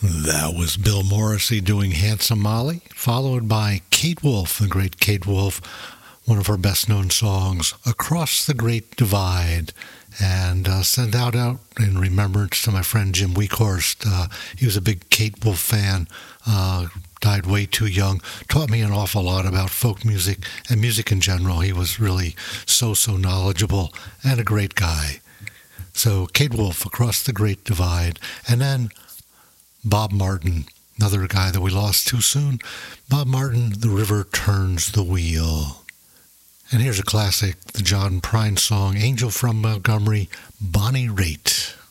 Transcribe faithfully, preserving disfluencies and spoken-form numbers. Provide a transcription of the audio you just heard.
That was Bill Morrissey doing Handsome Molly, followed by Kate Wolf, the great Kate Wolf, one of her best-known songs, Across the Great Divide. And uh, send out out in remembrance to my friend Jim Weekhorst. Uh, he was a big Kate Wolf fan, uh, died way too young, taught me an awful lot about folk music and music in general. He was really so, so knowledgeable and a great guy. So Kate Wolf, Across the Great Divide. And then Bob Martin, another guy that we lost too soon. Bob Martin, The River Turns the Wheel. And here's a classic, the John Prine song, Angel from Montgomery, Bonnie Raitt.